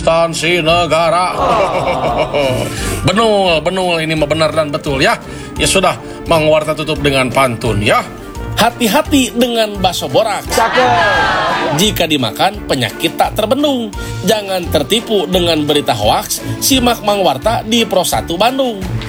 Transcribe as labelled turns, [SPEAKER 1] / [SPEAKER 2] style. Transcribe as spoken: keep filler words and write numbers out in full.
[SPEAKER 1] instansi negara. Benul, benul ini mah benar dan betul ya. Ya sudah, Mang Warta tutup dengan pantun ya. Hati-hati dengan bakso borak. Jika dimakan, penyakit tak terbendung. Jangan tertipu dengan berita hoaks. Simak Mang Warta di Pro satu Bandung.